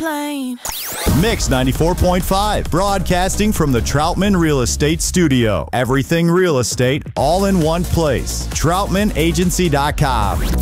plane. Mix 94.5, broadcasting from the Troutman Real Estate Studio. Everything real estate, all in one place. TroutmanAgency.com.